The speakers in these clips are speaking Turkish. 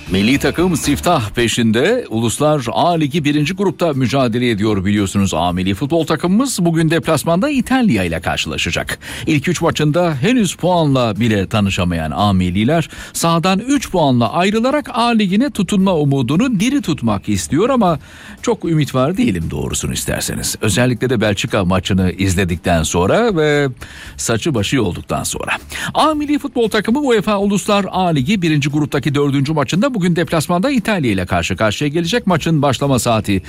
Milli takım siftah peşinde. Uluslar A Ligi 1. grupta mücadele ediyor biliyorsunuz. A milli futbol takımımız bugün deplasmanda İtalya ile karşılaşacak. İlk 3 maçında henüz puanla bile tanışamayan A milliler sahadan 3 puanla ayrılarak A Ligi'ne tutunma umudunu diri tutmak istiyor ama çok ümit var değilim doğrusunu isterseniz. Özellikle de Belçika maçını izledikten sonra ve saçı başı olduktan sonra. A milli futbol takımı UEFA Uluslar A Ligi 1. gruptaki 4. maçında bugün deplasmanda İtalya ile karşı karşıya gelecek. Maçın başlama saati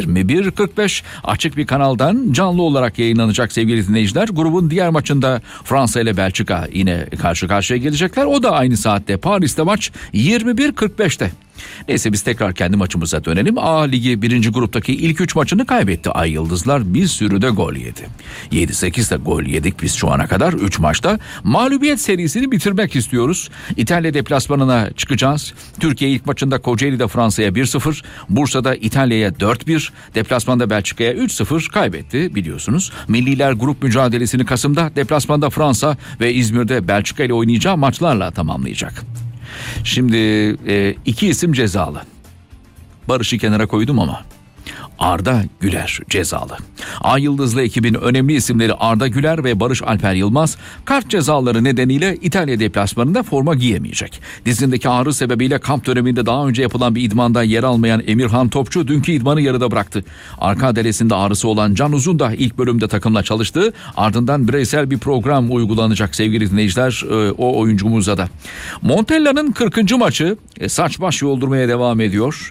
21.45. Açık bir kanaldan canlı olarak yayınlanacak sevgili dinleyiciler. Grubun diğer maçında Fransa ile Belçika yine karşı karşıya gelecekler. O da aynı saatte. Paris'te maç 21.45'te. Neyse biz tekrar kendi maçımıza dönelim. A Ligi 1. gruptaki ilk 3 maçını kaybetti Ay Yıldızlar. Bir sürü de gol yedi. 7-8 de gol yedik biz şu ana kadar 3 maçta. Mağlubiyet serisini bitirmek istiyoruz. İtalya deplasmanına çıkacağız. Türkiye ilk maçında Kocaeli'de Fransa'ya 1-0, Bursa'da İtalya'ya 4-1, deplasmanda Belçika'ya 3-0 kaybetti biliyorsunuz. Milliler grup mücadelesini Kasım'da deplasmanda Fransa ve İzmir'de Belçika ile oynayacağı maçlarla tamamlayacak. Şimdi 2 isim cezalı. Barış'ı kenara koydum ama Arda Güler cezalı. A Yıldızlı ekibin önemli isimleri Arda Güler ve Barış Alper Yılmaz kart cezaları nedeniyle İtalya deplasmanında forma giyemeyecek. Dizindeki ağrı sebebiyle kamp döneminde daha önce yapılan bir idmanda yer almayan Emirhan Topçu dünkü idmanı yarıda bıraktı. Arka adelesinde ağrısı olan Can Uzun da ilk bölümde takımla çalıştı. Ardından bireysel bir program uygulanacak sevgili dinleyiciler o oyuncumuza da. Montella'nın 40. maçı saç baş yoldurmaya devam ediyor.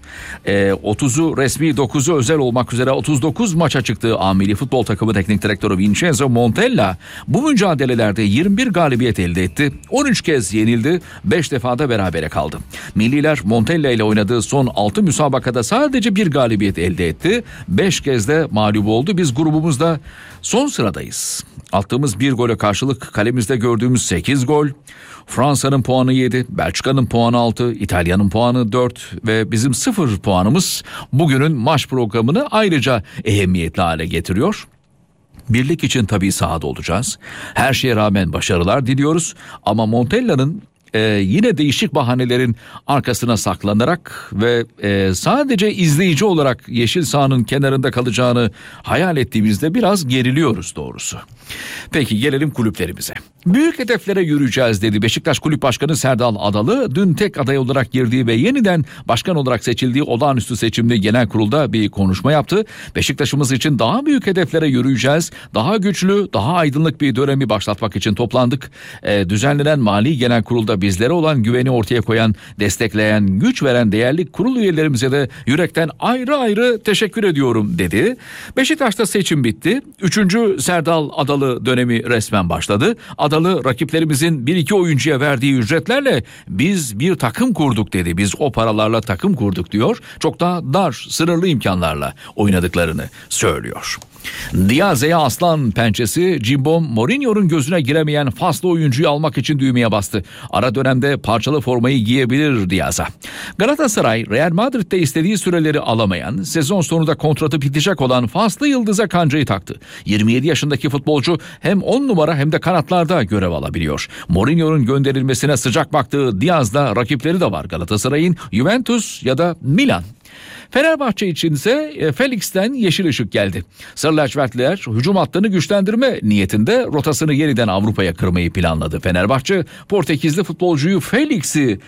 30'u resmi 9'u özel olmak üzere 39 maça çıktığı A milli futbol takımı teknik direktörü Vincenzo Montella bu mücadelelerde 21 galibiyet elde etti. 13 kez yenildi, 5 defada berabere kaldı. Milliler Montella ile oynadığı son 6 müsabakada sadece bir galibiyet elde etti. 5 kez de mağlup oldu. Biz grubumuzda son sıradayız. Attığımız bir gole karşılık kalemizde gördüğümüz 8 gol. Fransa'nın puanı 7, Belçika'nın puanı 6, İtalya'nın puanı 4 ve bizim 0 puanımız bugünün maç programını ayrıca ehemmiyetli hale getiriyor. Birlik için tabii sahada olacağız. Her şeye rağmen başarılar diliyoruz ama Montella'nın yine değişik bahanelerin arkasına saklanarak ve sadece izleyici olarak yeşil sahanın kenarında kalacağını hayal ettiğimizde biraz geriliyoruz doğrusu. Peki gelelim kulüplerimize. Büyük hedeflere yürüyeceğiz dedi Beşiktaş Kulüp Başkanı Serdal Adalı. Dün tek aday olarak girdiği ve yeniden başkan olarak seçildiği olağanüstü seçimli genel kurulda bir konuşma yaptı. Beşiktaş'ımız için daha büyük hedeflere yürüyeceğiz. Daha güçlü, daha aydınlık bir dönemi başlatmak için toplandık. Düzenlenen mali genel kurulda bizlere olan güveni ortaya koyan, destekleyen, güç veren değerli kurul üyelerimize de yürekten ayrı ayrı teşekkür ediyorum dedi. Beşiktaş'ta seçim bitti. 3. Serdal Adalı dönemi resmen başladı. Adalı rakiplerimizin 1-2 oyuncuya verdiği ücretlerle biz bir takım kurduk dedi. Biz o paralarla takım kurduk diyor. Çok daha dar, sınırlı imkanlarla oynadıklarını söylüyor. Diaze'ye aslan pençesi Cimbom Mourinho'nun gözüne giremeyen faslı oyuncuyu almak için düğmeye bastı. Ara dönemde parçalı formayı giyebilir Diaz'a. Galatasaray Real Madrid'de istediği süreleri alamayan, sezon sonunda kontratı bitecek olan faslı yıldıza kancayı taktı. 27 yaşındaki futbolcu hem 10 numara hem de kanatlarda görev alabiliyor. Mourinho'nun gönderilmesine sıcak baktığı Diaz'da rakipleri de var Galatasaray'ın, Juventus ya da Milan. Fenerbahçe için ise Felix'ten yeşil ışık geldi. Sarı lacivertliler hücum hattını güçlendirme niyetinde rotasını yeniden Avrupa'ya kırmayı planladı. Fenerbahçe Portekizli futbolcuyu Felix'i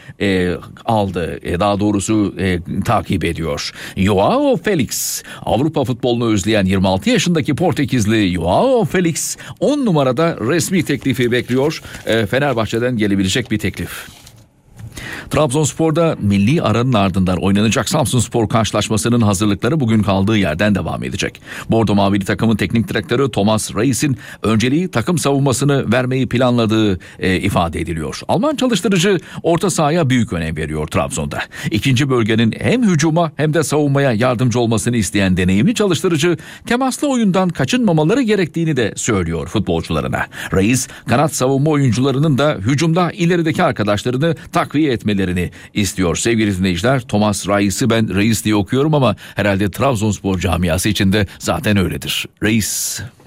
aldı. Daha doğrusu takip ediyor. Joao Felix, Avrupa futbolunu özleyen 26 yaşındaki Portekizli Joao Felix 10 numarada resmi teklifi bekliyor. Fenerbahçe'den gelebilecek bir teklif. Trabzonspor'da milli aranın ardından oynanacak Samsunspor karşılaşmasının hazırlıkları bugün kaldığı yerden devam edecek. Bordo Mavili takımın teknik direktörü Thomas Reis'in önceliği takım savunmasını vermeyi planladığı ifade ediliyor. Alman çalıştırıcı orta sahaya büyük önem veriyor Trabzon'da. İkinci bölgenin hem hücuma hem de savunmaya yardımcı olmasını isteyen deneyimli çalıştırıcı temaslı oyundan kaçınmamaları gerektiğini de söylüyor futbolcularına. Reis kanat savunma oyuncularının da hücumda ilerideki arkadaşlarını takviye etmelerini istiyor. Sevgili dinleyiciler, Thomas Reis'i ben Reis diye okuyorum ama herhalde Trabzonspor camiası içinde zaten öyledir. Reis.